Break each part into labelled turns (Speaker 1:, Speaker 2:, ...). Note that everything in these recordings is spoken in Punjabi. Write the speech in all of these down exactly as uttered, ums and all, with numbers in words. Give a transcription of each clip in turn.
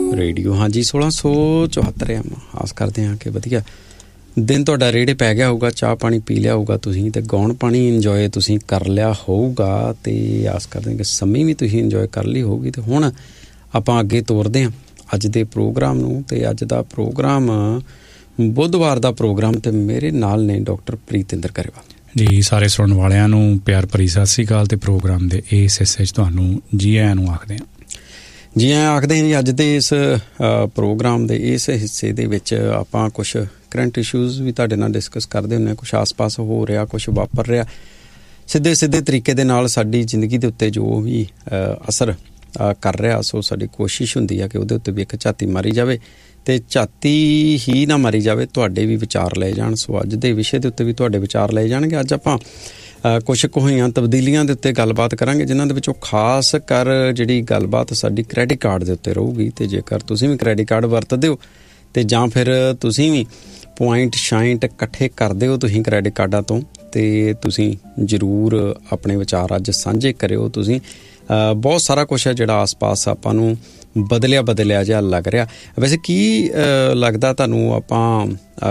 Speaker 1: ਰੇਡੀਓ ਹਾਂਜੀ ਸੋਲਾਂ ਸੌ ਚੁਹੱਤਰ ਐਮ। ਆਸ ਕਰਦੇ ਹਾਂ ਕਿ ਵਧੀਆ ਦਿਨ ਤੁਹਾਡਾ ਰੇੜੇ ਪੈ ਗਿਆ ਹੋਊਗਾ, ਚਾਹ ਪਾਣੀ ਪੀ ਲਿਆ ਹੋਊਗਾ ਤੁਸੀਂ, ਅਤੇ ਗਾਉਣ ਪਾਣੀ ਇੰਜੋਏ ਤੁਸੀਂ ਕਰ ਲਿਆ ਹੋਊਗਾ, ਅਤੇ ਆਸ ਕਰਦੇ ਹਾਂ ਕਿ ਸੰਮੀ ਵੀ ਤੁਸੀਂ ਇੰਜੋਏ ਕਰ ਲਈ ਹੋਊਗੀ। ਅਤੇ ਹੁਣ ਆਪਾਂ ਅੱਗੇ ਤੋਰਦੇ ਹਾਂ ਅੱਜ ਦੇ ਪ੍ਰੋਗਰਾਮ ਨੂੰ। ਅਤੇ ਅੱਜ ਦਾ ਪ੍ਰੋਗਰਾਮ ਬੁੱਧਵਾਰ ਦਾ ਪ੍ਰੋਗਰਾਮ, ਅਤੇ ਮੇਰੇ ਨਾਲ ਨੇ ਡਾਕਟਰ ਪ੍ਰੀਤਿੰਦਰ ਗਰੇਵਾਲ
Speaker 2: ਜੀ। ਸਾਰੇ ਸੁਣਨ ਵਾਲਿਆਂ ਨੂੰ ਪਿਆਰ ਭਰੀ ਸਤਿ ਸ਼੍ਰੀ ਅਕਾਲ, ਅਤੇ ਪ੍ਰੋਗਰਾਮ ਦੇ ਇਸ ਹਿੱਸੇ 'ਚ ਤੁਹਾਨੂੰ ਜੀ ਆਇਆਂ ਨੂੰ ਆਖਦੇ ਹਾਂ।
Speaker 1: ਜੀ ਆਇਆਂ ਆਖਦੇ ਹਾਂ ਜੀ। ਅੱਜ ਦੇ ਇਸ ਪ੍ਰੋਗਰਾਮ ਦੇ ਇਸ ਹਿੱਸੇ ਦੇ ਵਿੱਚ ਆਪਾਂ ਕੁਛ ਕਰੰਟ ਇਸ਼ੂਜ਼ ਵੀ ਤੁਹਾਡੇ ਨਾਲ ਡਿਸਕਸ ਕਰਦੇ ਹੁੰਦੇ ਹਾਂ। ਕੁਛ ਆਸ ਪਾਸ ਹੋ ਰਿਹਾ, ਕੁਛ ਵਾਪਰ ਰਿਹਾ, ਸਿੱਧੇ ਸਿੱਧੇ ਤਰੀਕੇ ਦੇ ਨਾਲ ਸਾਡੀ ਜ਼ਿੰਦਗੀ ਦੇ ਉੱਤੇ ਜੋ ਵੀ ਅਸਰ ਕਰ ਰਿਹਾ, ਸੋ ਸਾਡੀ ਕੋਸ਼ਿਸ਼ ਹੁੰਦੀ ਆ ਕਿ ਉਹਦੇ ਉੱਤੇ ਵੀ ਇੱਕ ਝਾਤੀ ਮਾਰੀ ਜਾਵੇ, ਅਤੇ ਝਾਤੀ ਹੀ ਨਾ ਮਾਰੀ ਜਾਵੇ, ਤੁਹਾਡੇ ਵੀ ਵਿਚਾਰ ਲਏ ਜਾਣ। ਸੋ ਅੱਜ ਦੇ ਵਿਸ਼ੇ ਦੇ ਉੱਤੇ ਵੀ ਤੁਹਾਡੇ ਵਿਚਾਰ ਲਏ ਜਾਣਗੇ। ਅੱਜ ਆਪਾਂ ਕੁਛ ਕੁ ਹੋਈਆਂ ਤਬਦੀਲੀਆਂ ਦੇ ਉੱਤੇ ਗੱਲਬਾਤ ਕਰਾਂਗੇ, ਜਿਨ੍ਹਾਂ ਦੇ ਵਿੱਚੋਂ ਖਾਸ ਕਰ ਜਿਹੜੀ ਗੱਲਬਾਤ ਸਾਡੀ ਕ੍ਰੈਡਿਟ ਕਾਰਡ ਦੇ ਉੱਤੇ ਰਹੂਗੀ। ਅਤੇ ਜੇਕਰ ਤੁਸੀਂ ਵੀ ਕ੍ਰੈਡਿਟ ਕਾਰਡ ਵਰਤਦੇ ਹੋ, ਅਤੇ ਜਾਂ ਫਿਰ ਤੁਸੀਂ ਵੀ ਪੁਆਇੰਟ ਸ਼ਾਇੰਟ ਇਕੱਠੇ ਕਰਦੇ ਹੋ ਤੁਸੀਂ ਕ੍ਰੈਡਿਟ ਕਾਰਡਾਂ ਤੋਂ, ਅਤੇ ਤੁਸੀਂ ਜ਼ਰੂਰ ਆਪਣੇ ਵਿਚਾਰ ਅੱਜ ਸਾਂਝੇ ਕਰਿਓ। ਤੁਸੀਂ ਬਹੁਤ ਸਾਰਾ ਕੁਛ ਹੈ ਜਿਹੜਾ ਆਸ ਪਾਸ ਆਪਾਂ ਨੂੰ ਬਦਲਿਆ ਬਦਲਿਆ ਜਿਹਾ ਲੱਗ ਰਿਹਾ। ਵੈਸੇ ਕੀ ਲੱਗਦਾ ਤੁਹਾਨੂੰ? ਆਪਾਂ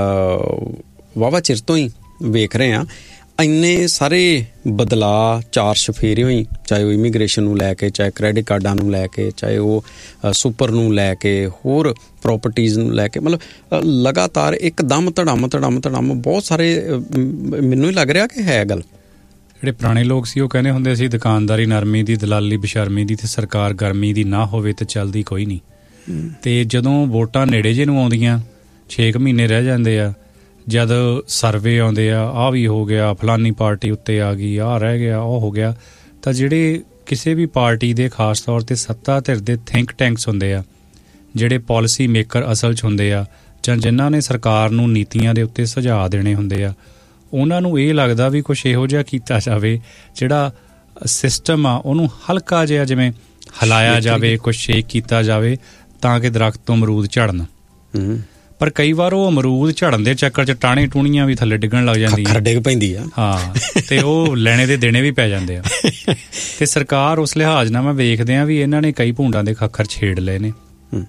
Speaker 1: ਵਾਹਵਾ ਚਿਰ ਤੋਂ ਹੀ ਵੇਖ ਰਹੇ ਹਾਂ ਇੰਨੇ ਸਾਰੇ ਬਦਲਾਅ, ਚਾਰ ਚੁਫੇਰੇ ਹੋਈ, ਚਾਹੇ ਉਹ ਇਮੀਗ੍ਰੇਸ਼ਨ ਨੂੰ ਲੈ ਕੇ, ਚਾਹੇ ਕ੍ਰੈਡਿਟ ਕਾਰਡਾਂ ਨੂੰ ਲੈ ਕੇ, ਚਾਹੇ ਉਹ ਸੁਪਰ ਨੂੰ ਲੈ ਕੇ, ਹੋਰ ਪ੍ਰੋਪਰਟੀਜ਼ ਨੂੰ ਲੈ ਕੇ, ਮਤਲਬ ਲਗਾਤਾਰ ਇੱਕਦਮ ਧੜਮ ਧੜਮ ਧੜਮ ਬਹੁਤ ਸਾਰੇ। ਮੈਨੂੰ ਹੀ ਲੱਗ ਰਿਹਾ ਕਿ ਹੈ ਗੱਲ।
Speaker 2: ਜਿਹੜੇ ਪੁਰਾਣੇ ਲੋਕ ਸੀ ਉਹ ਕਹਿੰਦੇ ਹੁੰਦੇ ਸੀ ਦੁਕਾਨਦਾਰੀ ਨਰਮੀ ਦੀ, ਦਲਾਲੀ ਬਸ਼ਰਮੀ ਦੀ, ਅਤੇ ਸਰਕਾਰ ਗਰਮੀ ਦੀ ਨਾ ਹੋਵੇ ਤਾਂ ਚੱਲਦੀ ਕੋਈ ਨਹੀਂ। ਅਤੇ ਜਦੋਂ ਵੋਟਾਂ ਨੇੜੇ ਜਿਹੇ ਨੂੰ ਆਉਂਦੀਆਂ, ਛੇ ਕੁ ਮਹੀਨੇ ਰਹਿ ਜਾਂਦੇ ਆ, ਜਦ ਸਰਵੇ ਆਉਂਦੇ ਆ, ਆਹ ਵੀ ਹੋ ਗਿਆ, ਫਲਾਨੀ ਪਾਰਟੀ ਉੱਤੇ ਆ ਗਈ, ਆਹ ਰਹਿ ਗਿਆ, ਉਹ ਹੋ ਗਿਆ, ਤਾਂ ਜਿਹੜੇ ਕਿਸੇ ਵੀ ਪਾਰਟੀ ਦੇ ਖਾਸ ਤੌਰ 'ਤੇ ਸੱਤਾ ਧਿਰ ਦੇ ਥਿੰਕ ਟੈਂਕਸ ਹੁੰਦੇ ਆ, ਜਿਹੜੇ ਪਾਲਿਸੀ ਮੇਕਰ ਅਸਲ 'ਚ ਹੁੰਦੇ ਆ, ਜਾਂ ਜਿਨ੍ਹਾਂ ਨੇ ਸਰਕਾਰ ਨੂੰ ਨੀਤੀਆਂ ਦੇ ਉੱਤੇ ਸੁਝਾਅ ਦੇਣੇ ਹੁੰਦੇ ਆ, ਉਹਨਾਂ ਨੂੰ ਇਹ ਲੱਗਦਾ ਵੀ ਕੁਛ ਇਹੋ ਜਿਹਾ ਕੀਤਾ ਜਾਵੇ ਜਿਹੜਾ ਸਿਸਟਮ ਆ ਉਹਨੂੰ ਹਲਕਾ ਜਿਹਾ ਜਿਵੇਂ ਹਿਲਾਇਆ ਜਾਵੇ, ਕੁਛ ਸ਼ੇਕ ਕੀਤਾ ਜਾਵੇ, ਤਾਂ ਕਿ ਦਰੱਖਤ ਤੋਂ ਅਮਰੂਦ ਝੜਨ। ਪਰ ਕਈ ਵਾਰ ਉਹ ਅਮਰੂਦ ਝੜਨ ਦੇ ਚੱਕਰ 'ਚ ਟਾਹਣੀ ਟੂਣੀਆਂ ਵੀ ਥੱਲੇ ਡਿੱਗਣ ਲੱਗ ਜਾਂਦੀਆਂ,
Speaker 1: ਡਿੱਗ ਪੈਂਦੀ ਆ। ਹਾਂ,
Speaker 2: ਅਤੇ ਉਹ ਲੈਣੇ ਦੇ ਦੇਣੇ ਵੀ ਪੈ ਜਾਂਦੇ ਆ। ਅਤੇ ਸਰਕਾਰ ਉਸ ਲਿਹਾਜ਼ ਨਾਲ ਮੈਂ ਵੇਖਦੇ ਹਾਂ ਵੀ ਇਹਨਾਂ ਨੇ ਕਈ ਭੂੰਡਾਂ ਦੇ ਖੱਖਰ ਛੇੜ ਲਏ ਨੇ।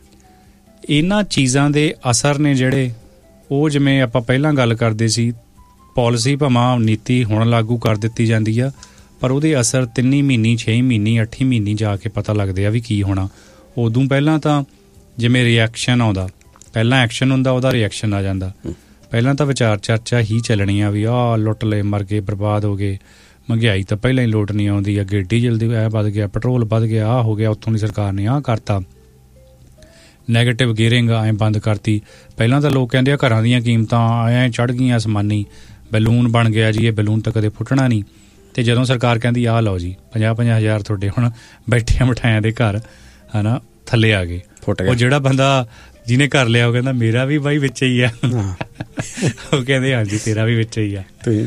Speaker 2: ਇਹਨਾਂ ਚੀਜ਼ਾਂ ਦੇ ਅਸਰ ਨੇ ਜਿਹੜੇ ਉਹ, ਜਿਵੇਂ ਆਪਾਂ ਪਹਿਲਾਂ ਗੱਲ ਕਰਦੇ ਸੀ, ਪਾਲਿਸੀ ਭਾਵੇਂ ਨੀਤੀ ਹੁਣ ਲਾਗੂ ਕਰ ਦਿੱਤੀ ਜਾਂਦੀ ਆ, ਪਰ ਉਹਦੇ ਅਸਰ ਤਿੰਨੀ ਮਹੀਨੇ, ਛੇ ਮਹੀਨੇ, ਅੱਠੀ ਮਹੀਨੇ ਜਾ ਕੇ ਪਤਾ ਲੱਗਦੇ ਆ ਵੀ ਕੀ ਹੋਣਾ। ਉਦੋਂ ਪਹਿਲਾਂ ਤਾਂ ਜਿਵੇਂ ਰਿਐਕਸ਼ਨ ਆਉਂਦਾ, ਪਹਿਲਾਂ ਐਕਸ਼ਨ ਹੁੰਦਾ, ਉਹਦਾ ਰਿਐਕਸ਼ਨ ਆ ਜਾਂਦਾ। ਪਹਿਲਾਂ ਤਾਂ ਵਿਚਾਰ ਚਰਚਾ ਹੀ ਚੱਲਣੀ ਆ ਵੀ ਆਹ ਲੁੱਟ ਲਏ, ਮਰ ਗਏ, ਬਰਬਾਦ ਹੋ ਗਏ, ਮਹਿੰਗਾਈ ਤਾਂ ਪਹਿਲਾਂ ਹੀ ਲੋਟ ਨਹੀਂ ਆਉਂਦੀ, ਅੱਗੇ ਡੀਜ਼ਲ ਦੀ ਇਹ ਵੱਧ ਗਿਆ, ਪੈਟਰੋਲ ਵੱਧ ਗਿਆ, ਆਹ ਹੋ ਗਿਆ, ਉੱਥੋਂ ਦੀ ਸਰਕਾਰ ਨੇ ਆਹ ਕਰਤਾ, ਨੈਗੇਟਿਵ ਗੇਅਰਿੰਗ ਐਂ ਬੰਦ ਕਰਤੀ। ਪਹਿਲਾਂ ਤਾਂ ਲੋਕ ਕਹਿੰਦੇ ਆ ਘਰਾਂ ਦੀਆਂ ਕੀਮਤਾਂ ਐਂ ਚੜ੍ਹ ਗਈਆਂ ਅਸਮਾਨੀ, ਬੈਲੂਨ ਬਣ ਗਿਆ ਜੀ, ਇਹ ਬੈਲੂਨ ਤਾਂ ਕਦੇ ਫੁੱਟਣਾ ਨਹੀਂ। ਅਤੇ ਜਦੋਂ ਸਰਕਾਰ ਕਹਿੰਦੀ ਆਹ ਲਓ ਜੀ ਪੰਜਾਹ ਪੰਜਾਹ ਹਜ਼ਾਰ ਤੁਹਾਡੇ ਹੁਣ ਬੈਠਿਆਂ ਮਿਠਾਇਆਂ ਦੇ ਘਰ ਹੈ ਨਾ ਥੱਲੇ ਆ ਗਏ, ਉਹ ਜਿਹੜਾ ਬੰਦਾ ਜਿਹਨੇ ਘਰ ਲਿਆ ਉਹ ਕਹਿੰਦਾ ਮੇਰਾ ਵੀ ਬਾਈ ਵਿੱਚ ਹੀ ਆ, ਉਹ ਕਹਿੰਦੇ ਹਾਂਜੀ ਤੇਰਾ ਵੀ ਵਿੱਚ ਹੀ ਆ।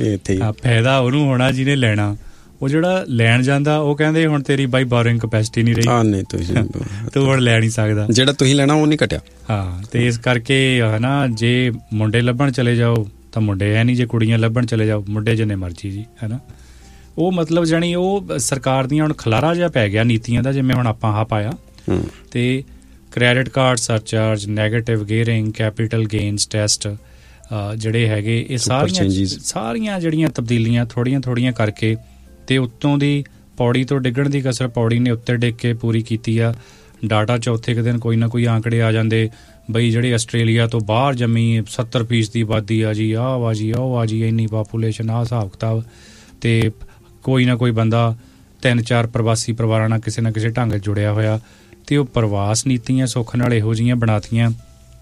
Speaker 2: ਫਾਇਦਾ ਉਹਨੂੰ ਹੋਣਾ ਜਿਹਨੇ ਲੈਣਾ, ਉਹ ਜਿਹੜਾ ਲੈਣ ਜਾਂਦਾ ਉਹ ਕਹਿੰਦੇ ਹੁਣ ਤੇਰੀ ਬਾਈ ਬੋਰਿੰਗ ਕਪੈਸਿਟੀ ਨਹੀਂ ਰਹੀ, ਤੂੰ ਹੁਣ ਲੈ ਨਹੀਂ ਸਕਦਾ, ਜਿਹੜਾ ਤੁਸੀਂ ਲੈਣਾ ਉਹ ਨਹੀਂ ਘਟਿਆ। ਹਾਂ, ਅਤੇ ਇਸ ਕਰਕੇ ਹੈ ਨਾ, ਜੇ ਮੁੰਡੇ ਲੱਭਣ ਚਲੇ ਜਾਓ ਤਾਂ ਮੁੰਡੇ ਹੈ ਨਹੀਂ, ਜੇ ਕੁੜੀਆਂ ਲੱਭਣ ਚਲੇ ਜਾਓ ਮੁੰਡੇ ਜਿੰਨੇ ਮਰਜ਼ੀ ਜੀ, ਹੈ ਨਾ। ਉਹ ਮਤਲਬ ਜਾਣੀ ਉਹ ਸਰਕਾਰ ਦੀਆਂ ਹੁਣ ਖਲਾਰਾ ਜਿਹਾ ਪੈ ਗਿਆ ਨੀਤੀਆਂ ਦਾ, ਜਿਵੇਂ ਹੁਣ ਆਪਾਂ ਆਹ ਪਾਇਆ। ਅਤੇ credit card surcharge, negative ਗੇਅਰਿੰਗ, capital gains test ਜਿਹੜੇ ਹੈਗੇ, ਇਹ ਸਾਰੀਆਂ ਸਾਰੀਆਂ ਜਿਹੜੀਆਂ ਤਬਦੀਲੀਆਂ ਥੋੜ੍ਹੀਆਂ ਥੋੜ੍ਹੀਆਂ ਕਰਕੇ, ਅਤੇ ਉੱਤੋਂ ਦੀ ਪੌੜੀ ਤੋਂ ਡਿੱਗਣ ਦੀ ਕਸਰ ਪੌੜੀ ਨੇ ਉੱਤੇ ਡਿੱਗ ਕੇ ਪੂਰੀ ਕੀਤੀ ਆ। ਡਾਟਾ ਚੌਥੇ ਕੁ ਦਿਨ ਕੋਈ ਨਾ ਕੋਈ ਆਂਕੜੇ ਆ ਜਾਂਦੇ ਬਈ ਜਿਹੜੇ ਆਸਟ੍ਰੇਲੀਆ ਤੋਂ ਬਾਹਰ ਜੰਮੀ ਸੱਤਰ ਫੀਸਦੀ ਆਬਾਦੀ ਆ ਜੀ, ਆਹ ਵਾ ਜੀ, ਉਹ ਆ ਜੀ, ਇੰਨੀ ਪਾਪੂਲੇਸ਼ਨ, ਆਹ ਹਿਸਾਬ ਕਿਤਾਬ। ਅਤੇ ਕੋਈ ਨਾ ਕੋਈ ਬੰਦਾ ਤਿੰਨ ਚਾਰ ਪ੍ਰਵਾਸੀ ਪਰਿਵਾਰਾਂ ਨਾਲ ਕਿਸੇ ਨਾ ਕਿਸੇ ਢੰਗ ਜੁੜਿਆ ਹੋਇਆ, ਅਤੇ ਉਹ ਪ੍ਰਵਾਸ ਨੀਤੀਆਂ ਸੁੱਖ ਨਾਲ ਇਹੋ ਜਿਹੀਆਂ ਬਣਾਤੀਆਂ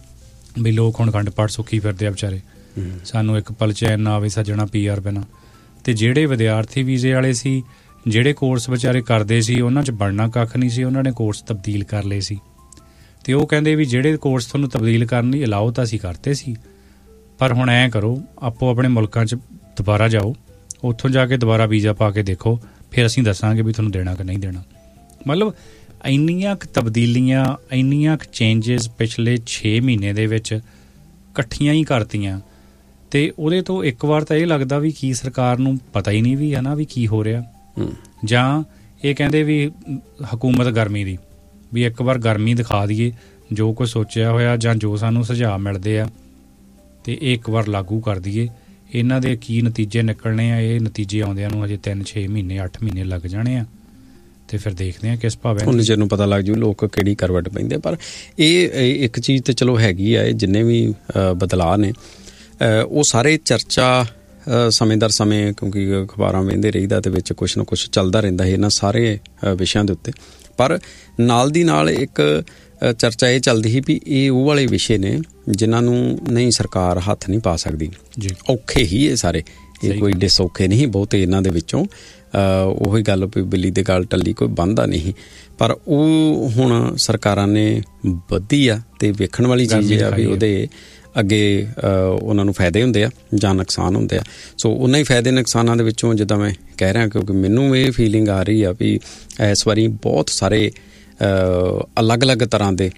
Speaker 2: ਵੀ ਲੋਕ ਹੁਣ ਖੰਡ ਪਾਠ ਸੁੱਖੀ ਫਿਰਦੇ ਆ ਵਿਚਾਰੇ, ਸਾਨੂੰ ਇੱਕ ਪਲ ਚੈਨ ਨਾ ਆਵੇ ਸੱਜਣਾ ਪੀ ਆਰ ਬਿਨਾਂ। ਅਤੇ ਜਿਹੜੇ ਵਿਦਿਆਰਥੀ ਵੀਜ਼ੇ ਵਾਲੇ ਸੀ, ਜਿਹੜੇ ਕੋਰਸ ਵਿਚਾਰੇ ਕਰਦੇ ਸੀ, ਉਹਨਾਂ 'ਚ ਬਣਨਾ ਕੱਖ ਨਹੀਂ ਸੀ, ਉਹਨਾਂ ਨੇ ਕੋਰਸ ਤਬਦੀਲ ਕਰ ਲਏ ਸੀ। ਅਤੇ ਉਹ ਕਹਿੰਦੇ ਵੀ ਜਿਹੜੇ ਕੋਰਸ ਤੁਹਾਨੂੰ ਤਬਦੀਲ ਕਰਨ ਲਈ ਅਲਾਓ ਤਾਂ ਅਸੀਂ ਕਰਤੇ ਸੀ, ਪਰ ਹੁਣ ਐਂ ਕਰੋ ਆਪੋ ਆਪਣੇ ਮੁਲਕਾਂ 'ਚ ਦੁਬਾਰਾ ਜਾਓ, ਉੱਥੋਂ ਜਾ ਕੇ ਦੁਬਾਰਾ ਵੀਜ਼ਾ ਪਾ ਕੇ ਦੇਖੋ, ਫਿਰ ਅਸੀਂ ਦੱਸਾਂਗੇ ਵੀ ਤੁਹਾਨੂੰ ਦੇਣਾ ਕਿ ਨਹੀਂ ਦੇਣਾ। ਮਤਲਬ ਇੰਨੀਆਂ ਕੁ ਤਬਦੀਲੀਆਂ, ਇੰਨੀਆਂ ਕੁ ਚੇਂਜਿਸ ਪਿਛਲੇ ਛੇ ਮਹੀਨੇ ਦੇ ਵਿੱਚ ਇਕੱਠੀਆਂ ਹੀ ਕਰਤੀਆਂ। ਅਤੇ ਉਹਦੇ ਤੋਂ ਇੱਕ ਵਾਰ ਤਾਂ ਇਹ ਲੱਗਦਾ ਵੀ ਕੀ ਸਰਕਾਰ ਨੂੰ ਪਤਾ ਹੀ ਨਹੀਂ ਵੀ ਹੈ ਨਾ ਵੀ ਕੀ ਹੋ ਰਿਹਾ, ਜਾਂ ਇਹ ਕਹਿੰਦੇ ਵੀ ਹਕੂਮਤ ਗਰਮੀ ਦੀ, ਵੀ ਇੱਕ ਵਾਰ ਗਰਮੀ ਦਿਖਾ ਦਈਏ, ਜੋ ਕੁਝ ਸੋਚਿਆ ਹੋਇਆ ਜਾਂ ਜੋ ਸਾਨੂੰ ਸੁਝਾਅ ਮਿਲਦੇ ਆ ਤੇ ਇਹ ਇੱਕ ਵਾਰ ਲਾਗੂ ਕਰ ਦਈਏ। ਇਹਨਾਂ ਦੇ ਕੀ ਨਤੀਜੇ ਨਿਕਲਣੇ ਆ, ਇਹ ਨਤੀਜੇ ਆਉਂਦਿਆਂ ਨੂੰ ਹਜੇ ਤਿੰਨ ਛੇ ਮਹੀਨੇ ਅੱਠ ਮਹੀਨੇ ਲੱਗ ਜਾਣੇ ਆ ਤੇ ਫਿਰ ਦੇਖਦੇ ਆ ਕਿਸ ਭਾਵੇਂ
Speaker 1: ਉਹਨੇ ਚਿਰ ਨੂੰ ਪਤਾ ਲੱਗ ਜੂ ਲੋਕ ਕਿਹੜੀ ਕਰਵਟ ਪੈਂਦੇ। ਪਰ ਇਹ ਇੱਕ ਚੀਜ਼ ਤੇ ਚਲੋ ਹੈਗੀ ਆ, ਇਹ ਜਿੰਨੇ ਵੀ ਬਦਲਾਅ ਨੇ ਉਹ ਸਾਰੇ ਚਰਚਾ ਸਮੇਂ ਦਰ ਸਮੇਂ, ਕਿਉਂਕਿ ਅਖਬਾਰਾਂ ਵਹਿੰਦੇ ਰਹੀਦਾ ਤੇ ਵਿੱਚ ਕੁਛ ਨਾ ਕੁਛ ਚੱਲਦਾ ਰਹਿੰਦਾ ਹੈ ਇਹਨਾਂ ਸਾਰੇ ਵਿਸ਼ਿਆਂ ਦੇ ਉੱਤੇ। ਪਰ ਨਾਲ ਦੀ ਨਾਲ ਇੱਕ ਚਰਚਾ ਇਹ ਚੱਲਦੀ ਸੀ ਵੀ ਇਹ ਉਹ ਵਾਲੇ ਵਿਸ਼ੇ ਨੇ ਜਿਨ੍ਹਾਂ ਨੂੰ ਨਹੀਂ ਸਰਕਾਰ ਹੱਥ ਨਹੀਂ ਪਾ ਸਕਦੀ ਜੀ। ਔਖੇ ਹੀ ਇਹ ਸਾਰੇ, ਇਹ ਕੋਈ ਡਿਸੌਖੇ ਨਹੀਂ ਬਹੁਤੇ ਇਹਨਾਂ ਦੇ ਵਿੱਚੋਂ। ਉਹੀ ਗੱਲ ਵੀ ਬਿੱਲੀ ਦੇ ਗਲ ਟੱਲੀ ਕੋਈ ਬੰਨ੍ਹਦਾ ਨਹੀਂ, ਪਰ ਉਹ ਹੁਣ ਸਰਕਾਰਾਂ ਨੇ ਬੱਧੀ ਆ ਤੇ ਵੇਖਣ ਵਾਲੀ ਚੀਜ਼ ਆ ਵੀ ਉਹਦੇ ਅੱਗੇ ਉਹਨਾਂ ਨੂੰ ਫਾਇਦੇ ਹੁੰਦੇ ਆ ਜਾਂ ਨੁਕਸਾਨ ਹੁੰਦੇ ਆ। ਸੋ ਉਹਨਾਂ ਹੀ ਫਾਇਦੇ ਨੁਕਸਾਨਾਂ ਦੇ ਵਿੱਚੋਂ ਜਿੱਦਾਂ ਮੈਂ ਕਹਿ ਰਿਹਾ, ਕਿਉਂਕਿ ਮੈਨੂੰ ਇਹ ਫੀਲਿੰਗ ਆ ਰਹੀ ਆ ਵੀ ਇਸ ਵਾਰੀ ਬਹੁਤ ਸਾਰੇ ਅਲੱਗ-ਅਲੱਗ ਤਰ੍ਹਾਂ ਦੇ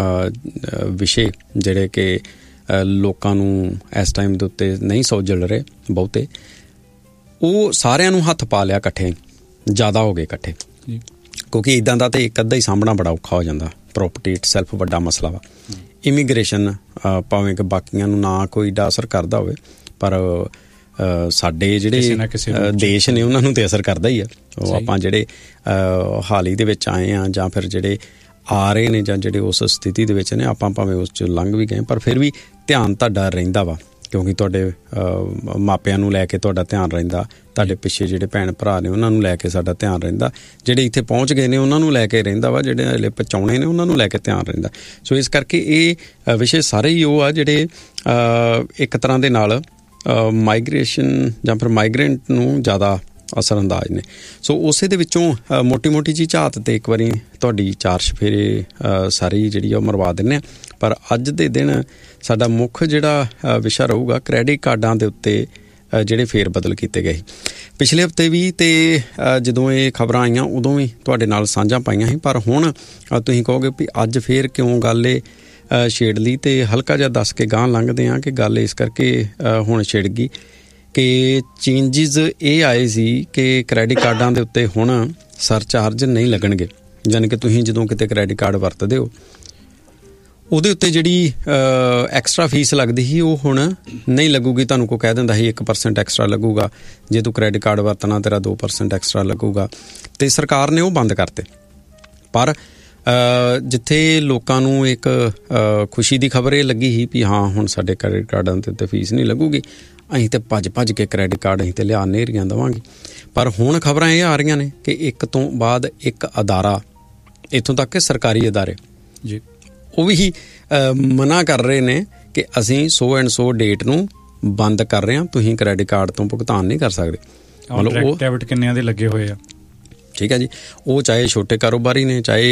Speaker 1: ਵਿਸ਼ੇ ਜਿਹੜੇ ਕਿ ਲੋਕਾਂ ਨੂੰ ਇਸ ਟਾਈਮ ਦੇ ਉੱਤੇ ਨਹੀਂ ਸੋਝਲ ਰਹੇ ਬਹੁਤੇ, ਉਹ ਸਾਰਿਆਂ ਨੂੰ ਹੱਥ ਪਾ ਲਿਆ ਇਕੱਠੇ, ਜ਼ਿਆਦਾ ਹੋ ਗਏ ਇਕੱਠੇ। ਕਿਉਂਕਿ ਇੱਦਾਂ ਦਾ ਤਾਂ ਇੱਕ ਅੱਧਾ ਹੀ ਸਾਂਭਣਾ ਬੜਾ ਔਖਾ ਹੋ ਜਾਂਦਾ। ਪ੍ਰੋਪਰਟੀ ਇਟ ਸੈਲਫ ਵੱਡਾ ਮਸਲਾ ਵਾ। ਇਮੀਗ੍ਰੇਸ਼ਨ ਭਾਵੇਂ ਕਿ ਬਾਕੀਆਂ ਨੂੰ ਨਾ ਕੋਈ ਡਾ ਅਸਰ ਕਰਦਾ ਹੋਵੇ, ਪਰ ਸਾਡੇ ਜਿਹੜੇ ਦੇਸ਼ ਨੇ ਉਹਨਾਂ ਨੂੰ ਤਾਂ ਅਸਰ ਕਰਦਾ ਹੀ ਆ। ਉਹ ਆਪਾਂ ਜਿਹੜੇ ਹਾਲ ਹੀ ਦੇ ਵਿੱਚ ਆਏ ਹਾਂ ਜਾਂ ਫਿਰ ਜਿਹੜੇ ਆ ਰਹੇ ਨੇ ਜਾਂ ਜਿਹੜੇ ਉਸ ਸਥਿਤੀ ਦੇ ਵਿੱਚ ਨੇ, ਆਪਾਂ ਭਾਵੇਂ ਉਸ 'ਚ ਲੰਘ ਵੀ ਗਏ ਪਰ ਫਿਰ ਵੀ ਧਿਆਨ ਤੁਹਾਡਾ ਰਹਿੰਦਾ ਵਾ, ਕਿਉਂਕਿ ਤੁਹਾਡੇ ਮਾਪਿਆਂ ਨੂੰ ਲੈ ਕੇ ਤੁਹਾਡਾ ਧਿਆਨ ਰਹਿੰਦਾ, ਤੁਹਾਡੇ ਪਿੱਛੇ ਜਿਹੜੇ ਭੈਣ ਭਰਾ ਨੇ ਉਹਨਾਂ ਨੂੰ ਲੈ ਕੇ ਸਾਡਾ ਧਿਆਨ ਰਹਿੰਦਾ, ਜਿਹੜੇ ਇੱਥੇ ਪਹੁੰਚ ਗਏ ਨੇ ਉਹਨਾਂ ਨੂੰ ਲੈ ਕੇ ਰਹਿੰਦਾ ਵਾ, ਜਿਹੜੇ ਹਲੇ ਪਹੁੰਚਾਉਣੇ ਨੇ ਉਹਨਾਂ ਨੂੰ ਲੈ ਕੇ ਧਿਆਨ ਰਹਿੰਦਾ। ਸੋ ਇਸ ਕਰਕੇ ਇਹ ਵਿਸ਼ੇ ਸਾਰੇ ਹੀ ਉਹ ਆ ਜਿਹੜੇ ਇੱਕ ਤਰ੍ਹਾਂ ਦੇ ਨਾਲ ਮਾਈਗ੍ਰੇਸ਼ਨ ਜਾਂ ਫਿਰ ਮਾਈਗ੍ਰੈਂਟ ਨੂੰ ਜ਼ਿਆਦਾ ਅਸਰ ਅੰਦਾਜ਼ ਨੇ। ਸੋ ਉਸੇ ਦੇ ਵਿੱਚੋਂ ਮੋਟੀ ਮੋਟੀ ਜਿਹੀ ਝਾਤ ਤੇ ਇੱਕ ਵਾਰੀ ਤੁਹਾਡੀ ਚਾਰ ਚੁਫੇਰੇ ਸਾਰੀ ਜਿਹੜੀ ਉਹ ਮਰਵਾ ਦਿੰਦੇ ਹਾਂ। ਪਰ ਅੱਜ ਦੇ ਦਿਨ ਸਾਡਾ ਮੁੱਖ ਜਿਹੜਾ ਵਿਸ਼ਾ ਰਹੂਗਾ ਕ੍ਰੈਡਿਟ ਕਾਰਡਾਂ ਦੇ ਉੱਤੇ ਜਿਹੜੇ ਫੇਰ ਬਦਲ ਕੀਤੇ ਗਏ। ਪਿਛਲੇ ਹਫ਼ਤੇ ਵੀ ਤੇ ਜਦੋਂ ਇਹ ਖਬਰਾਂ ਆਈਆਂ ਉਦੋਂ ਵੀ ਤੁਹਾਡੇ ਨਾਲ ਸਾਂਝਾਂ ਪਾਈਆਂ ਸੀ, ਪਰ ਹੁਣ ਤੁਸੀਂ ਕਹੋਗੇ ਵੀ ਅੱਜ ਫੇਰ ਕਿਉਂ ਗੱਲ ਇਹ ਛੇੜ ਲਈ, ਤੇ ਹਲਕਾ ਜਿਹਾ ਦੱਸ ਕੇ ਗਾਂਹ ਲੰਘਦੇ ਹਾਂ ਕਿ ਗੱਲ ਇਸ ਕਰਕੇ ਹੁਣ ਛਿੜ ਗਈ ਕਿ ਚੇਂਜਿਸ ਇਹ ਆਏ ਸੀ ਕਿ ਕ੍ਰੈਡਿਟ ਕਾਰਡਾਂ ਦੇ ਉੱਤੇ ਹੁਣ ਸਰਚਾਰਜ ਨਹੀਂ ਲੱਗਣਗੇ। ਯਾਨੀ ਕਿ ਤੁਸੀਂ ਜਦੋਂ ਕਿਤੇ ਕ੍ਰੈਡਿਟ ਕਾਰਡ ਵਰਤਦੇ ਹੋ ਉਹਦੇ ਉੱਤੇ ਜਿਹੜੀ ਐਕਸਟਰਾ ਫੀਸ ਲੱਗਦੀ ਸੀ ਉਹ ਹੁਣ ਨਹੀਂ ਲੱਗੂਗੀ। ਤੁਹਾਨੂੰ ਕੋਈ ਕਹਿ ਦਿੰਦਾ ਸੀ ਇੱਕ ਪਰਸੈਂਟ ਐਕਸਟਰਾ ਲੱਗੂਗਾ, ਜੇ ਤੂੰ ਕ੍ਰੈਡਿਟ ਕਾਰਡ ਵਰਤਣਾ ਤੇਰਾ ਦੋ ਪਰਸੈਂਟ ਐਕਸਟਰਾ ਲੱਗੂਗਾ, ਤੇ ਸਰਕਾਰ ਨੇ ਉਹ ਬੰਦ ਕਰਤੇ। ਪਰ ਜਿੱਥੇ ਲੋਕਾਂ ਨੂੰ ਇੱਕ ਖੁਸ਼ੀ ਦੀ ਖਬਰ ਇਹ ਲੱਗੀ ਸੀ ਵੀ ਹਾਂ ਹੁਣ ਸਾਡੇ ਕ੍ਰੈਡਿਟ ਕਾਰਡਾਂ ਦੇ ਉੱਤੇ ਫੀਸ ਨਹੀਂ ਲੱਗੂਗੀ, ਅਸੀਂ ਤਾਂ ਭੱਜ ਭੱਜ ਕੇ ਕ੍ਰੈਡਿਟ ਕਾਰਡ ਅਸੀਂ ਤਾਂ ਲਿਆ ਨੇਰੀਆਂ ਦੇਵਾਂਗੇ। ਪਰ ਹੁਣ ਖਬਰਾਂ ਇਹ ਆ ਰਹੀਆਂ ਨੇ ਕਿ ਇੱਕ ਤੋਂ ਬਾਅਦ ਇੱਕ ਅਦਾਰਾ, ਇੱਥੋਂ ਤੱਕ ਕਿ ਸਰਕਾਰੀ ਅਦਾਰੇ ਜੀ, ਉਹ ਵੀ ਮਨਾ ਕਰ ਰਹੇ ਨੇ ਕਿ ਅਸੀਂ ਸੋ ਐਂਡ ਸੋ ਡੇਟ ਨੂੰ ਬੰਦ ਕਰ ਰਹੇ ਹਾਂ, ਤੁਸੀਂ ਕ੍ਰੈਡਿਟ ਕਾਰਡ ਤੋਂ ਭੁਗਤਾਨ ਨਹੀਂ ਕਰ ਸਕਦੇ।
Speaker 2: ਮਤਲਬ ਉਹ ਡੈਬਿਟ ਕਿੰਨਿਆਂ ਦੇ ਲੱਗੇ ਹੋਏ ਆ,
Speaker 1: ਠੀਕ ਹੈ ਜੀ। ਉਹ ਚਾਹੇ ਛੋਟੇ ਕਾਰੋਬਾਰੀ ਨੇ ਚਾਹੇ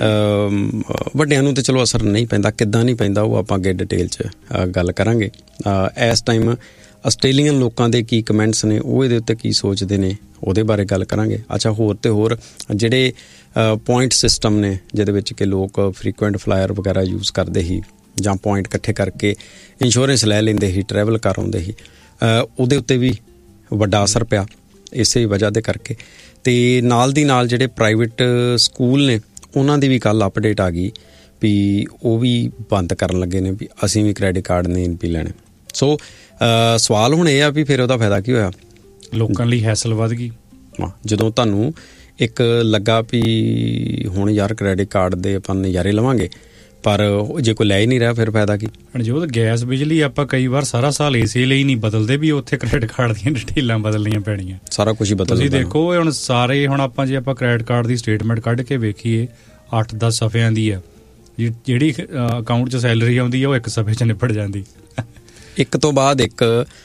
Speaker 1: ਵੱਡਿਆਂ ਨੂੰ, ਤੇ ਚਲੋ ਅਸਰ ਨਹੀਂ ਪੈਂਦਾ, ਕਿੱਦਾਂ ਨਹੀਂ ਪੈਂਦਾ ਉਹ ਆਪਾਂ ਅੱਗੇ ਡਿਟੇਲ 'ਚ ਗੱਲ ਕਰਾਂਗੇ। ਇਸ ਟਾਈਮ ਆਸਟ੍ਰੇਲੀਅਨ ਲੋਕਾਂ ਦੇ ਕੀ ਕਮੈਂਟਸ ਨੇ, ਉਹ ਇਹਦੇ ਉੱਤੇ ਕੀ ਸੋਚਦੇ ਨੇ, ਉਹਦੇ ਬਾਰੇ ਗੱਲ ਕਰਾਂਗੇ। ਅੱਛਾ, ਹੋਰ ਤੇ ਹੋਰ ਜਿਹੜੇ ਪੁਆਇੰਟ ਸਿਸਟਮ ਨੇ ਜਿਹਦੇ ਵਿੱਚ ਕਿ ਲੋਕ ਫਰੀਕੁਐਂਟ ਫਲਾਇਰ ਵਗੈਰਾ ਯੂਜ਼ ਕਰਦੇ ਸੀ ਜਾਂ ਪੁਆਇੰਟ ਇਕੱਠੇ ਕਰਕੇ ਇੰਸ਼ੋਰੈਂਸ ਲੈ ਲੈਂਦੇ ਸੀ, ਟਰੈਵਲ ਕਰ ਆਉਂਦੇ ਸੀ, ਉਹਦੇ ਉੱਤੇ ਵੀ ਵੱਡਾ ਅਸਰ ਪਿਆ ਇਸੇ ਵਜ੍ਹਾ ਦੇ ਕਰਕੇ। ਅਤੇ ਨਾਲ ਦੀ ਨਾਲ ਜਿਹੜੇ ਪ੍ਰਾਈਵੇਟ ਸਕੂਲ ਨੇ ਉਹਨਾਂ ਦੀ ਵੀ ਕੱਲ੍ਹ ਅਪਡੇਟ ਆ ਗਈ ਵੀ ਉਹ ਵੀ ਬੰਦ ਕਰਨ ਲੱਗੇ ਨੇ ਵੀ ਅਸੀਂ ਵੀ ਕ੍ਰੈਡਿਟ ਕਾਰਡ ਨਹੀਂ ਵੀ ਲੈਣੇ। ਸੋ ਸਵਾਲ ਹੁਣ ਇਹ ਆ ਵੀ ਫਿਰ ਉਹਦਾ ਫਾਇਦਾ ਕੀ ਹੋਇਆ,
Speaker 2: ਲੋਕਾਂ ਲਈ ਹੈਸਲ ਵੱਧ ਗਈ।
Speaker 1: ਹਾਂ, ਜਦੋਂ ਤੁਹਾਨੂੰ ਇੱਕ ਲੱਗਾ ਵੀ ਹੁਣ ਯਾਰ ਕ੍ਰੈਡਿਟ ਕਾਰਡ ਦੇ ਆਪਾਂ ਨਜ਼ਾਰੇ ਲਵਾਂਗੇ, ਪਰ ਜੇ ਕੋਈ ਲੈ ਹੀ ਨਹੀਂ ਰਿਹਾ ਫਿਰ ਫਾਇਦਾ ਕੀ।
Speaker 2: ਜੋ ਗੈਸ ਬਿਜਲੀ ਆਪਾਂ ਕਈ ਵਾਰ ਸਾਰਾ ਸਾਲ ਇਸੇ ਲਈ ਨਹੀਂ ਬਦਲਦੇ ਵੀ ਉੱਥੇ ਕ੍ਰੈਡਿਟ ਕਾਰਡ ਦੀਆਂ ਡਿਟੇਲਾਂ ਬਦਲਣੀਆਂ ਪੈਣੀਆਂ,
Speaker 1: ਸਾਰਾ ਕੁਝ ਹੀ ਬਦਲ।
Speaker 2: ਤੁਸੀਂ ਦੇਖੋ ਹੁਣ ਸਾਰੇ, ਹੁਣ ਆਪਾਂ ਜੇ ਆਪਾਂ ਕ੍ਰੈਡਿਟ ਕਾਰਡ ਦੀ ਸਟੇਟਮੈਂਟ ਕੱਢ ਕੇ ਵੇਖੀਏ ਅੱਠ ਦਸ ਸਫ਼ਿਆਂ ਦੀ ਆ, ਜਿਹੜੀ ਅਕਾਊਂਟ 'ਚ ਸੈਲਰੀ ਆਉਂਦੀ ਆ ਉਹ ਇੱਕ ਸਫ਼ੇ 'ਚ ਨਿਪਟ ਜਾਂਦੀ।
Speaker 1: ਇੱਕ ਤੋਂ ਬਾਅਦ ਇੱਕ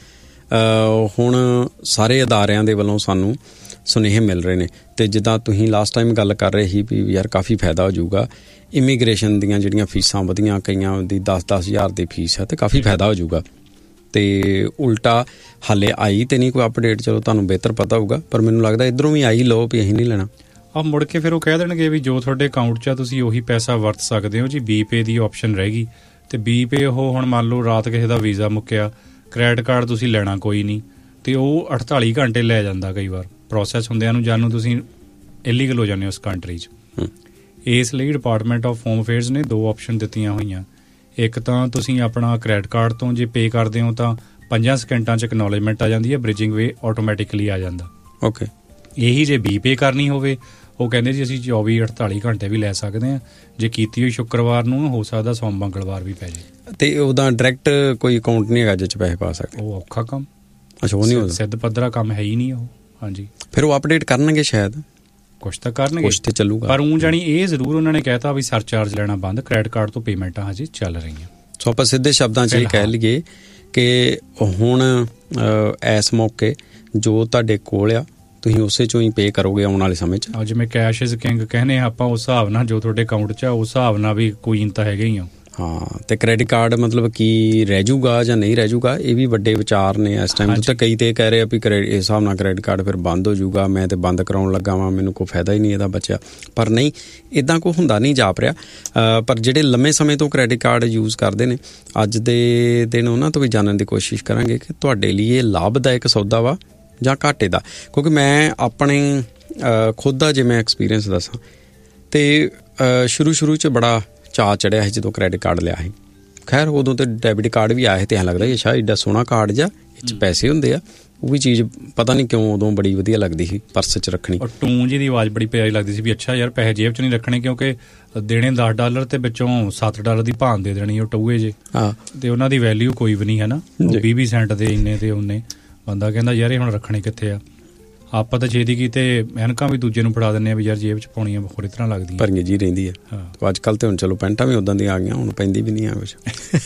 Speaker 1: ਹੁਣ ਸਾਰੇ ਅਦਾਰਿਆਂ ਦੇ ਵੱਲੋਂ ਸਾਨੂੰ ਸੁਨੇਹੇ ਮਿਲ ਰਹੇ ਨੇ। ਅਤੇ ਜਿੱਦਾਂ ਤੁਸੀਂ ਲਾਸਟ ਟਾਈਮ ਗੱਲ ਕਰ ਰਹੇ ਸੀ ਵੀ ਯਾਰ ਕਾਫੀ ਫਾਇਦਾ ਹੋ ਜਾਊਗਾ, ਇਮੀਗ੍ਰੇਸ਼ਨ ਦੀਆਂ ਜਿਹੜੀਆਂ ਫੀਸਾਂ ਵਧੀਆਂ, ਕਈਆਂ ਦੀ ਦਸ ਦਸ ਹਜ਼ਾਰ ਦੀ ਫੀਸ ਹੈ, ਅਤੇ ਕਾਫੀ ਫਾਇਦਾ ਹੋ ਜਾਊਗਾ। ਅਤੇ ਉਲਟਾ ਹਾਲੇ ਆਈ ਤਾਂ ਨਹੀਂ ਕੋਈ ਅਪਡੇਟ, ਚਲੋ ਤੁਹਾਨੂੰ ਬਿਹਤਰ ਪਤਾ ਹੋਊਗਾ, ਪਰ ਮੈਨੂੰ ਲੱਗਦਾ ਇੱਧਰੋਂ ਵੀ ਆਈ ਲਓ ਵੀ ਅਸੀਂ ਨਹੀਂ ਲੈਣਾ।
Speaker 2: ਆ ਮੁੜ ਕੇ ਫਿਰ ਉਹ ਕਹਿ ਦੇਣਗੇ ਵੀ ਜੋ ਤੁਹਾਡੇ ਅਕਾਊਂਟ 'ਚ ਆ ਤੁਸੀਂ ਉਹੀ ਪੈਸਾ ਵਰਤ ਸਕਦੇ ਹੋ ਜੀ, ਬੀ ਪੇ ਦੀ ਆਪਸ਼ਨ ਰਹੇਗੀ। ਅਤੇ ਬੀ ਪੇ ਉਹ ਹੁਣ ਮੰਨ ਲਓ ਰਾਤ ਕਿਸੇ ਦਾ ਵੀਜ਼ਾ ਮੁੱਕਿਆ, ਕ੍ਰੈਡਿਟ ਕਾਰਡ ਤੁਸੀਂ ਲੈਣਾ ਕੋਈ ਨਹੀਂ, ਅਤੇ ਉਹ ਅਠਤਾਲੀ ਘੰਟੇ ਲੈ ਜਾਂਦਾ ਕਈ ਵਾਰ ਪ੍ਰੋਸੈਸ ਹੁੰਦਿਆਂ ਨੂੰ, ਜਾਨੂੰ ਤੁਸੀਂ ਇਲੀਗਲ ਹੋ ਜਾਂਦੇ ਹੋ ਉਸ ਕੰਟਰੀ 'ਚ। ਇਸ ਲਈ ਡਿਪਾਰਟਮੈਂਟ ਆਫ ਹੋਮ ਅਫੇਅਰਸ ਨੇ ਦੋ ਆਪਸ਼ਨ ਦਿੱਤੀਆਂ ਹੋਈਆਂ। ਇੱਕ ਤਾਂ ਤੁਸੀਂ ਆਪਣਾ ਕ੍ਰੈਡਿਟ ਕਾਰਡ ਤੋਂ ਜੇ ਪੇ ਕਰਦੇ ਹੋ ਤਾਂ ਪੰਜਾਂ ਸਕਿੰਟਾਂ 'ਚ ਐਕਨੋਲੇਜਮੈਂਟ ਆ ਜਾਂਦੀ ਹੈ, ਬ੍ਰਿਜਿੰਗ ਵੇ ਆਟੋਮੈਟਿਕਲੀ ਆ ਜਾਂਦਾ।
Speaker 1: ਓਕੇ।
Speaker 2: ਇਹੀ ਜੇ ਬੀ ਪੇ ਕਰਨੀ ਹੋਵੇ ਉਹ ਕਹਿੰਦੇ ਜੀ ਅਸੀਂ ਚੌਵੀ ਅਠਤਾਲੀ ਘੰਟੇ ਵੀ ਲੈ ਸਕਦੇ ਹਾਂ। ਜੇ ਕੀਤੀ ਹੋਈ ਸ਼ੁੱਕਰਵਾਰ ਨੂੰ ਹੋ ਸਕਦਾ ਸੋਮ ਮੰਗਲਵਾਰ ਵੀ ਪੈ ਜਾਏ।
Speaker 1: ਤੇ ਉਹਦਾ ਡਾਇਰੈਕਟ ਕੋਈ ਅਕਾਊਂਟ ਨਹੀਂ ਹੈਗਾ ਜਿਹ 'ਚ ਪੈਸੇ ਪਾ ਸਕਦੇ?
Speaker 2: ਉਹ ਔਖਾ ਕੰਮ।
Speaker 1: ਅੱਛਾ, ਉਹ ਨਹੀਂ ਹੁੰਦਾ,
Speaker 2: ਸਿੱਧ ਪੱਧਰਾ ਕੰਮ ਹੈ ਹੀ ਨਹੀਂ ਉਹ। ਹਾਂਜੀ,
Speaker 1: ਫਿਰ ਉਹ ਅਪਡੇਟ ਕਰਨਗੇ ਸ਼ਾਇਦ,
Speaker 2: ਕੁਛ ਤਾਂ ਕਰਨਗੇ,
Speaker 1: ਕੁਛ ਤੇ ਚੱਲੂਗਾ।
Speaker 2: ਪਰ ਊਂ ਜਾਣੀ ਇਹ ਜ਼ਰੂਰ ਉਹਨਾਂ ਨੇ ਕਹਿਤਾ ਵੀ ਸਰਚਾਰਜ ਲੈਣਾ ਬੰਦ, ਕ੍ਰੈਡਿਟ ਕਾਰਡ ਤੋਂ ਪੇਮੈਂਟਾਂ ਹਜੇ ਚੱਲ ਰਹੀਆਂ।
Speaker 1: ਸੋ ਆਪਾਂ ਸਿੱਧੇ ਸ਼ਬਦਾਂ 'ਚ ਇਹ ਕਹਿ ਲਈਏ ਕਿ ਹੁਣ ਇਸ ਮੌਕੇ ਜੋ ਤੁਹਾਡੇ ਕੋਲ ਆ ਤੁਸੀਂ ਉਸੇ 'ਚੋਂ ਹੀ ਪੇ ਕਰੋਗੇ ਆਉਣ ਵਾਲੇ ਸਮੇਂ 'ਚ। ਜਿਵੇਂ
Speaker 2: ਕੈਸ਼ ਇਜ਼ ਕਿੰਗ ਕਹਿੰਦੇ ਆਪਾਂ, ਉਸ ਹਿਸਾਬ ਨਾਲ ਜੋ ਤੁਹਾਡੇ ਅਕਾਊਂਟ 'ਚ ਆ ਉਸ ਹਿਸਾਬ ਨਾਲ ਵੀ ਕੁਈਨ ਤਾਂ ਹੈਗੇ ਹੀ ਆ।
Speaker 1: ਹਾਂ, ਤੇ ਕ੍ਰੈਡਿਟ ਕਾਰਡ ਮਤਲਬ ਕੀ ਰਹਿ ਜੂਗਾ ਜਾਂ ਨਹੀਂ ਰਹਿ ਜੂਗਾ, ਇਹ ਵੀ ਵੱਡੇ ਵਿਚਾਰ ਨੇ ਇਸ ਟਾਈਮ ਤੇ। ਕਈ ਤੇ ਕਹਿ ਰਹੇ ਆ ਵੀ ਕ੍ਰੈਡਿਟ ਇਸ ਹਿਸਾਬ ਨਾਲ ਕ੍ਰੈਡਿਟ ਕਾਰਡ ਫਿਰ ਬੰਦ ਹੋ ਜੂਗਾ, ਮੈਂ ਤੇ ਬੰਦ ਕਰਾਉਣ ਲੱਗਾ ਵਾਂ, ਮੈਨੂੰ ਕੋਈ ਫਾਇਦਾ ਹੀ ਨਹੀਂ ਇਹਦਾ ਬਚਿਆ। ਪਰ ਨਹੀਂ, ਇੱਦਾਂ ਕੋਈ ਹੁੰਦਾ ਨਹੀਂ ਜਾਪ ਰਿਹਾ। ਪਰ ਜਿਹੜੇ ਲੰਮੇ ਸਮੇਂ ਤੋਂ ਕ੍ਰੈਡਿਟ ਕਾਰਡ ਯੂਜ਼ ਕਰਦੇ ਨੇ, ਅੱਜ ਦੇ ਦਿਨ ਉਹਨਾਂ ਤੋਂ ਵੀ ਜਾਣਨ ਦੀ ਕੋਸ਼ਿਸ਼ ਕਰਾਂਗੇ ਕਿ ਤੁਹਾਡੇ ਲਈ ਇਹ ਲਾਭਦਾਇਕ ਸੌਦਾ ਵਾ ਜਾਂ ਘਾਟੇ ਦਾ। ਕਿਉਂਕਿ ਮੈਂ ਆਪਣੇ ਖੁਦ ਦਾ ਜੇ ਮੈਂ ਐਕਸਪੀਰੀਅੰਸ ਦੱਸਾਂ ਤੇ ਸ਼ੁਰੂ ਸ਼ੁਰੂ 'ਚ ਬੜਾ ਚਾਅ ਚੜਿਆ ਸੀ ਜਦੋਂ ਕ੍ਰੈਡਿਟ ਕਾਰਡ ਲਿਆ ਸੀ। ਖੈਰ ਉਦੋਂ ਤੇ ਡੈਬਿਟ ਕਾਰਡ ਵੀ ਆਇਆ ਸੀ ਤੇ ਐਂ ਲੱਗਦਾ ਕਿ ਸ਼ਾਇਦ ਏਡਾ ਸੋਹਣਾ ਕਾਰਡ ਜਾਂ ਇਹ 'ਚ ਪੈਸੇ ਹੁੰਦੇ ਆ। ਉਹ ਵੀ ਚੀਜ਼ ਪਤਾ ਨਹੀਂ ਕਿਉਂ ਉਦੋਂ ਬੜੀ ਵਧੀਆ ਲੱਗਦੀ ਸੀ ਪਰਸ 'ਚ ਰੱਖਣੀ।
Speaker 2: ਔਰ ਟੂੰ ਜੀ ਦੀ ਆਵਾਜ਼ ਬੜੀ ਪਿਆਰੀ ਲੱਗਦੀ ਸੀ ਵੀ ਅੱਛਾ ਯਾਰ ਪੈਸੇ ਜੇਬ 'ਚ ਨਹੀਂ ਰੱਖਣੇ, ਕਿਉਂਕਿ ਦੇਣੇ ਦਸ ਡਾਲਰ ਤੇ ਵਿੱਚੋਂ ਸੱਤ ਡਾਲਰ ਦੀ ਭਾਨ ਦੇ ਦੇਣੀ ਉਹ ਟੂਏ ਜੇ। ਹਾਂ, ਤੇ ਉਹਨਾਂ ਦੀ ਵੈਲਿਊ ਕੋਈ ਵੀ ਨਹੀਂ ਹੈ ਨਾ, ਵੀਹ ਵੀਹ ਸੈਂਟ ਦੇ ਇੰਨੇ ਤੇ ਉਹਨੇ। ਬੰਦਾ ਕਹਿੰਦਾ ਯਾਰ ਇਹ ਹੁਣ ਰੱਖਣੇ ਕਿੱਥੇ ਆ। ਆਪਾਂ ਤਾਂ ਛੇਤੀ ਕੀਤੇ ਐਨਕਾਂ ਵੀ ਦੂਜੇ ਨੂੰ ਫੜਾ ਦਿੰਦੇ ਆ ਵੀ ਯਾਰ ਜੇਬ 'ਚ ਪਾਉਣੀਆਂ ਹੋਰ ਤਰ੍ਹਾਂ ਲੱਗਦੀਆਂ,
Speaker 1: ਭਰੀਆਂ ਜੀ ਰਹਿੰਦੀ ਆ। ਅੱਜ ਕੱਲ੍ਹ ਤੇ ਹੁਣ ਚਲੋ ਪੈਂਟਾਂ ਵੀ ਉਦਾਂ ਦੀਆਂ ਆ ਗਈਆਂ, ਹੁਣ ਪੈਂਦੀ ਵੀ ਨਹੀਂ ਆ ਕੁਛ।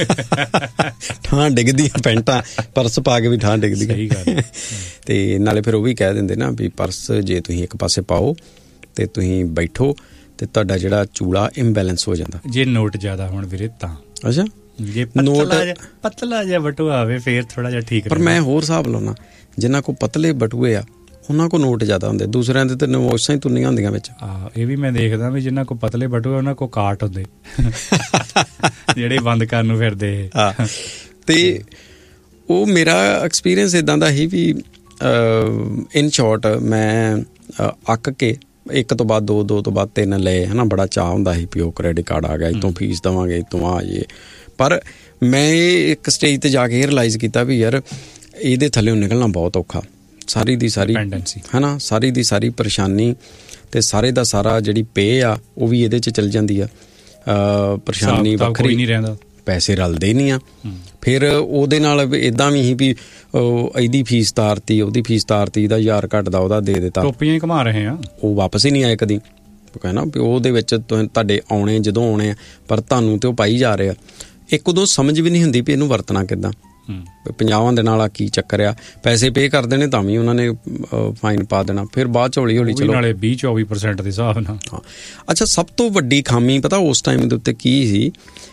Speaker 1: ਠਾਂ ਡਿੱਗਦੀਆਂ ਪੈਂਟਾਂ, ਪਰਸ ਪਾ ਕੇ ਵੀ ਠਾਂ ਡਿੱਗਦੀ।
Speaker 2: ਸਹੀ ਗੱਲ।
Speaker 1: ਤੇ ਨਾਲੇ ਫਿਰ ਉਹ ਵੀ ਕਹਿ ਦਿੰਦੇ ਨਾ ਵੀ ਪਰਸ ਜੇ ਤੁਸੀਂ ਇੱਕ ਪਾਸੇ ਪਾਓ ਤੇ ਤੁਸੀਂ ਬੈਠੋ ਤੇ ਤੁਹਾਡਾ ਜਿਹੜਾ ਚੂੜਾ ਇੰਬੈਲੈਂਸ ਹੋ ਜਾਂਦਾ
Speaker 2: ਜੇ ਨੋਟ ਜ਼ਿਆਦਾ ਹੋਣ ਵੀਰੇ ਤਾਂ।
Speaker 1: ਅੱਛਾ,
Speaker 2: ਜੇ ਨੋਟ ਪਤਲਾ ਜਿਹਾ ਬਟੂਆ ਹੋਵੇ ਫੇਰ ਥੋੜਾ ਜਿਹਾ ਠੀਕ।
Speaker 1: ਪਰ ਮੈਂ ਹੋਰ ਹਿਸਾਬ ਲਾਉਣਾ, ਜਿਨ੍ਹਾਂ ਕੋਲ ਪਤਲੇ ਬਟੂਏ ਆ ਉਹਨਾਂ ਕੋਲ ਨੋਟ ਜ਼ਿਆਦਾ ਹੁੰਦੇ, ਦੂਸਰਿਆਂ ਦੇ ਤੇ ਨੋਟਸਾਂ ਹੀ ਤੁੰਨੀਆਂ ਹੁੰਦੀਆਂ ਵਿੱਚ।
Speaker 2: ਹਾਂ, ਇਹ ਵੀ ਮੈਂ ਦੇਖਦਾ ਵੀ ਜਿਨ੍ਹਾਂ ਕੋਲ ਪਤਲੇ ਬਟੂਏ ਉਹਨਾਂ ਕੋਲ ਕਾਟ ਹੁੰਦੇ ਜਿਹੜੇ ਬੰਦ ਕਰਨ ਨੂੰ ਫਿਰਦੇ।
Speaker 1: ਹਾਂ, ਤੇ ਉਹ ਮੇਰਾ ਐਕਸਪੀਰੀਅੰਸ ਇੱਦਾਂ ਦਾ ਸੀ ਵੀ ਇਨ ਸ਼ਾਰਟ ਮੈਂ ਅੱਕ ਕੇ ਇੱਕ ਤੋਂ ਬਾਅਦ ਦੋ, ਦੋ ਤੋਂ ਬਾਅਦ ਤਿੰਨ ਲਏ ਹੈ ਨਾ। ਬੜਾ ਚਾਅ ਹੁੰਦਾ ਸੀ ਵੀ ਉਹ ਕ੍ਰੈਡਿਟ ਕਾਰਡ ਆ ਗਿਆ, ਇੱਥੋਂ ਫੀਸ ਦੇਵਾਂਗੇ, ਇੱਥੋਂ ਆ ਜੇ। ਪਰ ਮੈਂ ਇੱਕ ਸਟੇਜ 'ਤੇ ਜਾ ਕੇ ਇਹ ਰਿਲਾਈਜ਼ ਕੀਤਾ ਵੀ ਯਾਰ ਇਹਦੇ ਥੱਲੇੋਂ ਨਿਕਲਣਾ ਬਹੁਤ ਔਖਾ। ਸਾਰੀ ਦੀ ਸਾਰੀ ਹੈ ਨਾ, ਸਾਰੀ ਦੀ ਸਾਰੀ ਪਰੇਸ਼ਾਨੀ ਤੇ ਸਾਰੇ ਦਾ ਸਾਰਾ ਜਿਹੜੀ ਪੇ ਆ ਉਹ ਵੀ ਇਹਦੇ 'ਚ ਚਲ ਜਾਂਦੀ ਆ। ਪਰੇਸ਼ਾਨੀ ਵੱਖਰੀ ਨਹੀਂ ਰਹਿੰਦਾ, ਪੈਸੇ ਰਲਦੇ ਨਹੀਂ ਆ। ਫਿਰ ਉਹਦੇ ਨਾਲ ਇੱਦਾਂ ਵੀ ਸੀ ਵੀ ਇਹਦੀ ਫੀਸ ਤਾਰਤੀ, ਉਹਦੀ ਫੀਸ ਤਾਰਤੀ, ਇਹਦਾ ਹਜ਼ਾਰ ਘੱਟਦਾ ਉਹਦਾ ਦੇ ਦਿੱਤਾ,
Speaker 2: ਟੋਪੀਆਂ ਹੀ ਘੁਮਾ ਰਹੇ ਆ। ਉਹ
Speaker 1: ਵਾਪਸ ਹੀ ਨਹੀਂ ਆਏ ਕਦੀ। ਕਹਿਣਾ ਵੀ ਉਹਦੇ ਵਿੱਚ ਤੁਹਾਡੇ ਆਉਣੇ ਜਦੋਂ ਆਉਣੇ ਆ, ਪਰ ਤੁਹਾਨੂੰ ਤੇ ਉਹ ਪਾਈ ਜਾ ਰਹੇ ਆ। ਇੱਕ ਉਦੋਂ ਸਮਝ ਵੀ ਨਹੀਂ ਹੁੰਦੀ ਵੀ ਇਹਨੂੰ ਵਰਤਣਾ ਕਿੱਦਾਂ। ਪੰਜਾਹਾਂ ਦੇ ਨਾਲ ਆ ਕੀ ਚੱਕਰ ਆ, ਪੈਸੇ ਪੇ ਕਰਦੇ ਨੇ ਤਾਂ ਵੀ ਉਹਨਾਂ ਨੇ ਫਾਈਨ ਪਾ ਦੇਣਾ। ਫਿਰ ਬਾਅਦ ਚ ਹੌਲੀ ਹੌਲੀ ਚਲੋ ਨਾਲੇ
Speaker 2: ਵੀਹ ਚੌਵੀ ਪਰਸੈਂਟ ਦੇ ਹਿਸਾਬ ਨਾਲ।
Speaker 1: ਹਾਂ, ਅੱਛਾ, ਸਭ ਤੋਂ ਵੱਡੀ ਖਾਮੀ ਪਤਾ ਉਸ ਟਾਈਮ ਦੇ ਉੱਤੇ ਕੀ ਸੀ?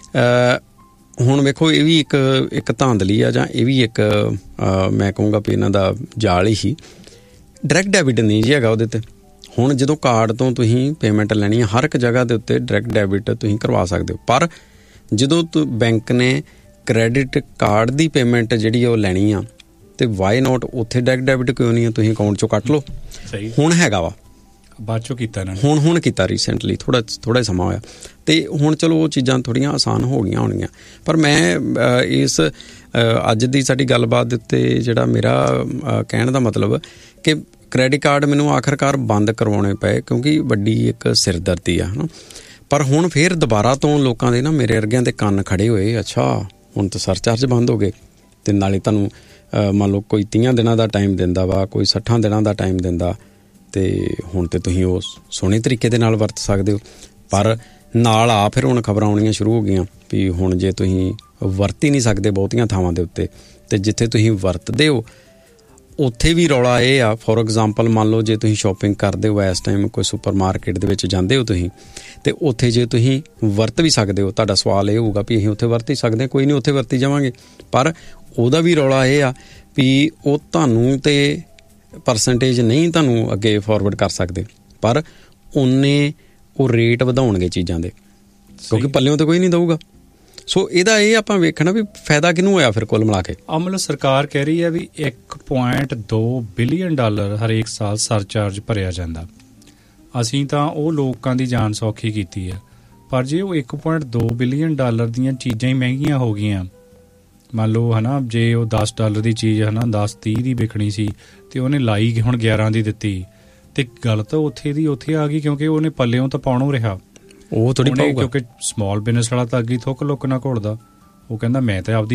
Speaker 1: ਹੁਣ ਵੇਖੋ, ਇਹ ਵੀ ਇੱਕ ਇੱਕ ਧਾਂਦਲੀ ਆ ਜਾਂ ਇਹ ਵੀ ਇੱਕ ਮੈਂ ਕਹੂੰਗਾ ਵੀ ਇਹਨਾਂ ਦਾ ਜਾਲ ਹੀ ਸੀ। ਡਾਇਰੈਕਟ ਡੈਬਿਟ ਨਹੀਂ ਜੀ ਹੈਗਾ ਉਹਦੇ 'ਤੇ। ਹੁਣ ਜਦੋਂ ਕਾਰਡ ਤੋਂ ਤੁਸੀਂ ਪੇਮੈਂਟ ਲੈਣੀ ਹੈ, ਹਰ ਇੱਕ ਜਗ੍ਹਾ ਦੇ ਉੱਤੇ ਡਾਇਰੈਕਟ ਡੈਬਿਟ ਤੁਸੀਂ ਕਰਵਾ ਸਕਦੇ ਹੋ। ਪਰ ਜਦੋਂ ਬੈਂਕ ਨੇ ਕ੍ਰੈਡਿਟ ਕਾਰਡ ਦੀ ਪੇਮੈਂਟ ਜਿਹੜੀ ਉਹ ਲੈਣੀ ਆ ਤੇ ਵਾਈ ਨੋਟ ਉੱਥੇ ਡਾਇਰੈਕਟ ਡੈਬਿਟ ਕਿਉਂ ਨਹੀਂ ਆ? ਤੁਸੀਂ ਅਕਾਊਂਟ 'ਚੋਂ ਕੱਟ ਲਓ।
Speaker 2: ਸਹੀ,
Speaker 1: ਹੁਣ ਹੈਗਾ ਵਾ,
Speaker 2: ਬਾਅਦ 'ਚੋਂ ਕੀਤਾ ਨਾ,
Speaker 1: ਹੁਣ ਹੁਣ ਕੀਤਾ ਰੀਸੈਂਟਲੀ, ਥੋੜਾ ਥੋੜਾ ਸਮਾਂ ਹੋਇਆ। ਤੇ ਹੁਣ ਚਲੋ ਉਹ ਚੀਜ਼ਾਂ ਥੋੜ੍ਹੀਆਂ ਆਸਾਨ ਹੋ ਗਈਆਂ ਹੋਣਗੀਆਂ। ਪਰ ਮੈਂ ਇਸ ਅੱਜ ਦੀ ਸਾਡੀ ਗੱਲਬਾਤ ਦੇ ਉੱਤੇ ਜਿਹੜਾ ਮੇਰਾ ਕਹਿਣ ਦਾ ਮਤਲਬ ਕਿ ਕ੍ਰੈਡਿਟ ਕਾਰਡ ਮੈਨੂੰ ਆਖਰਕਾਰ ਬੰਦ ਕਰਵਾਉਣੇ ਪਏ ਕਿਉਂਕਿ ਵੱਡੀ ਇੱਕ ਸਿਰਦਰਦੀ ਆ, ਹੈ ਨਾ। ਪਰ ਹੁਣ ਫਿਰ ਦੁਬਾਰਾ ਤੋਂ ਲੋਕਾਂ ਦੇ ਨਾ ਮੇਰੇ ਵਰਗਿਆਂ ਦੇ ਕੰਨ ਖੜੇ ਹੋਏ, ਅੱਛਾ ਹੁਣ ਤਾਂ ਸਰਚਾਰਜ ਬੰਦ ਹੋ ਗਏ। ਅਤੇ ਨਾਲੇ ਤੁਹਾਨੂੰ ਮੰਨ ਲਓ ਕੋਈ ਤੀਹਾਂ ਦਿਨਾਂ ਦਾ ਟਾਈਮ ਦਿੰਦਾ ਵਾ, ਕੋਈ ਸੱਠਾਂ ਦਿਨਾਂ ਦਾ ਟਾਈਮ ਦਿੰਦਾ, ਅਤੇ ਹੁਣ ਤਾਂ ਤੁਸੀਂ ਉਹ ਸੋਹਣੇ ਤਰੀਕੇ ਦੇ ਨਾਲ ਵਰਤ ਸਕਦੇ ਹੋ। ਪਰ ਨਾਲ ਆ ਫਿਰ ਹੁਣ ਖਬਰਾਂ ਆਉਣੀਆਂ ਸ਼ੁਰੂ ਹੋ ਗਈਆਂ ਵੀ ਹੁਣ ਜੇ ਤੁਸੀਂ ਵਰਤ ਹੀ ਨਹੀਂ ਸਕਦੇ ਬਹੁਤੀਆਂ ਥਾਵਾਂ ਦੇ ਉੱਤੇ, ਅਤੇ ਜਿੱਥੇ ਤੁਸੀਂ ਵਰਤਦੇ ਹੋ ਉੱਥੇ ਵੀ ਰੌਲਾ ਇਹ ਆ। ਫੋਰ ਐਗਜ਼ਾਮਪਲ ਮੰਨ ਲਓ ਜੇ ਤੁਸੀਂ ਸ਼ੋਪਿੰਗ ਕਰਦੇ ਹੋ ਇਸ ਟਾਈਮ ਕੋਈ ਸੁਪਰ ਮਾਰਕੀਟ ਦੇ ਵਿੱਚ ਜਾਂਦੇ ਹੋ ਤੁਸੀਂ, ਅਤੇ ਉੱਥੇ ਜੇ ਤੁਸੀਂ ਵਰਤ ਵੀ ਸਕਦੇ ਹੋ, ਤੁਹਾਡਾ ਸਵਾਲ ਇਹ ਹੋਊਗਾ ਵੀ ਅਸੀਂ ਉੱਥੇ ਵਰਤ ਹੀ ਸਕਦੇ ਹਾਂ, ਕੋਈ ਨਹੀਂ ਉੱਥੇ ਵਰਤੀ ਜਾਵਾਂਗੇ। ਪਰ ਉਹਦਾ ਵੀ ਰੌਲਾ ਇਹ ਆ ਵੀ ਉਹ ਤੁਹਾਨੂੰ ਤੇ ਪਰਸੈਂਟੇਜ ਨਹੀਂ ਤੁਹਾਨੂੰ ਅੱਗੇ ਫਾਰਵਰਡ ਕਰ ਸਕਦੇ, ਪਰ ਉਹਨੇ ਉਹ ਰੇਟ ਵਧਾਉਣਗੇ ਚੀਜ਼ਾਂ ਦੇ, ਕਿਉਂਕਿ ਪੱਲਿਓਂ ਤਾਂ ਕੋਈ ਨਹੀਂ ਦਊਗਾ। ਸੋ ਇਹਦਾ ਇਹ ਆਪਾਂ ਵੇਖਣਾ ਵੀ ਫਾਇਦਾ ਕਿਹਨੂੰ ਹੋਇਆ ਫਿਰ ਕੁੱਲ ਮਿਲਾ ਕੇ।
Speaker 2: ਅਮਲ ਸਰਕਾਰ ਕਹਿ ਰਹੀ ਹੈ ਵੀ ਇੱਕ ਪੁਆਇੰਟ ਦੋ ਬਿਲੀਅਨ ਡਾਲਰ ਹਰੇਕ ਸਾਲ ਸਰਚਾਰਜ ਭਰਿਆ ਜਾਂਦਾ। ਅਸੀਂ ਤਾਂ ਉਹ ਲੋਕਾਂ ਦੀ ਜਾਨ ਸੌਖੀ ਕੀਤੀ ਹੈ। ਪਰ ਜੇ ਉਹ ਇੱਕ ਪੁਆਇੰਟ ਦੋ ਬਿਲੀਅਨ ਡਾਲਰ ਦੀਆਂ ਚੀਜ਼ਾਂ ਹੀ ਮਹਿੰਗੀਆਂ ਹੋ ਗਈਆਂ, ਮੰਨ ਲਓ ਹੈ ਨਾ, ਜੇ ਉਹ ਦਸ ਡਾਲਰ ਦੀ ਚੀਜ਼ ਹੈ ਨਾ ਦਸ ਤੀਹ ਦੀ ਵਿਕਣੀ ਸੀ ਅਤੇ ਉਹਨੇ ਲਾਈ ਹੁਣ ਗਿਆਰਾਂ ਦੀ ਦਿੱਤੀ, ਅਤੇ ਗੱਲ ਤਾਂ ਉੱਥੇ ਦੀ ਉੱਥੇ ਆ ਗਈ, ਕਿਉਂਕਿ ਉਹਨੇ ਪੱਲਿਓਂ ਤਾਂ ਪਾਉਣੋਂ ਰਿਹਾ।
Speaker 1: ਉਹ ਥੋੜ੍ਹੀ ਪਾਊਗਾ,
Speaker 2: ਕਿਉਂਕਿ ਸਮਾਲ ਬਿਜ਼ਨਸ ਵਾਲਾ ਤਾਂ ਅੱਗੇ ਥੁੱਕ ਲੁੱਕ ਨਾ ਘੋੜਦਾ। ਉਹ ਕਹਿੰਦਾ ਮੈਂ ਤਾਂ ਆਪਦੀ